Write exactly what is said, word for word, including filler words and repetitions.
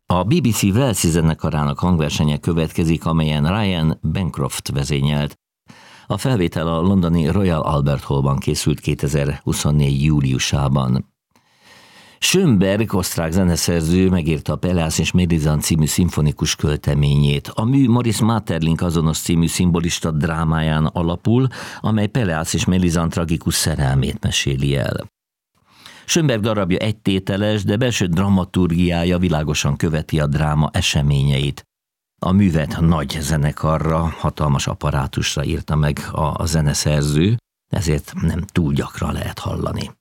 A bé bé cé Walesi zenekarának hangversenye következik, amelyen Ryan Bancroft vezényelt. A felvétel a londoni Royal Albert Hallban készült kétezer-huszonnégy júliusában. Schönberg, osztrák zeneszerző megírta a Peleász és Mélisande című szimfonikus költeményét. A mű Maurice Maeterlinck azonos című szimbolista drámáján alapul, amely Peleász és Mélisande tragikus szerelmét meséli el. Schönberg darabja egytételes, de belső dramaturgiája világosan követi a dráma eseményeit. A művet nagy zenekarra, hatalmas apparátusra írta meg a zeneszerző, ezért nem túl gyakran lehet hallani.